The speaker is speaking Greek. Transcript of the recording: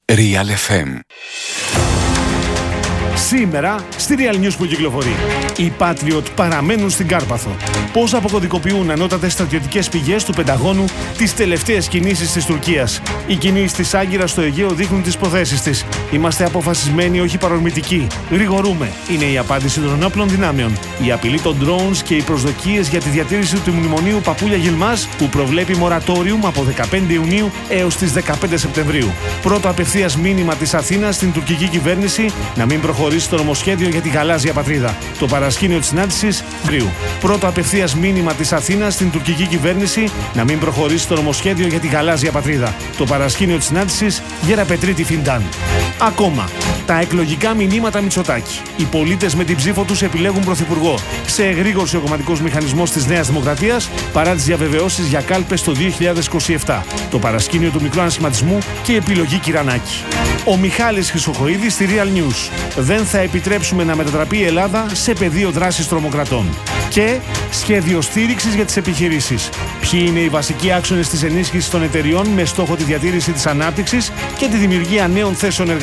Real FM. Σήμερα στη Real News που κυκλοφορεί. Οι Patriot παραμένουν στην Κάρπαθο. Πώς αποκωδικοποιούν ανώτατες στρατιωτικές πηγές του Πενταγώνου τις τελευταίες κινήσεις της Τουρκίας. Οι κινήσεις της Άγκυρας στο Αιγαίο δείχνουν τις προθέσεις της. Είμαστε αποφασισμένοι, όχι παρορμητικοί. Γρηγορούμε. Είναι η απάντηση των ενόπλων δυνάμεων. Η απειλή των drones και οι προσδοκίες για τη διατήρηση του μνημονίου Παπούλια Γιλμάς που προβλέπει μορατόριουμ από 15 Ιουνίου έως τις 15 Σεπτεμβρίου. Πρώτο απευθείας μήνυμα της Αθήνας στην τουρκική κυβέρνηση να μην προχωρήσει στο νομοσχέδιο για τη γαλάζια πατρίδα. Το παρασκήνιο της συνάντησης Βρύου. Πρώτο απευθείας μήνυμα της Αθήνας στην τουρκική κυβέρνηση να μην προχωρήσει στο νομοσχέδιο για τη γαλάζια πατρίδα. Το παρασκήνιο της συνάντησης Γεραπετρίτη Φιντάν. Ακόμα. Τα εκλογικά μηνύματα Μητσοτάκη. Οι πολίτες με την ψήφο τους επιλέγουν πρωθυπουργό. Σε εγρήγορση ο κομματικός μηχανισμός της Νέας Δημοκρατίας παρά τις διαβεβαιώσεις για κάλπες το 2027. Το παρασκήνιο του μικρού ανασχηματισμού και η επιλογή Κυρανάκη. Ο Μιχάλης Χρυσοχοΐδης στη Real News. Δεν θα επιτρέψουμε να μετατραπεί η Ελλάδα σε πεδίο δράσης τρομοκρατών. Και σχέδιο στήριξης για τις επιχειρήσεις. Ποιοι είναι οι βασικοί άξονες της ενίσχυσης των εταιριών με στόχο τη διατήρηση της ανάπτυξης και τη δημιουργία νέων θέσεων εργασίας.